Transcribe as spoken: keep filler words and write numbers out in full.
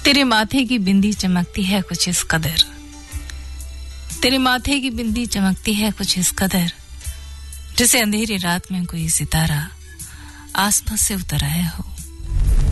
तेरे माथे की बिंदी चमकती है कुछ इस कदर, तेरे माथे की बिंदी चमकती है कुछ इस कदर, जैसे अंधेरी रात में कोई सितारा आसमान से उतर आया हो।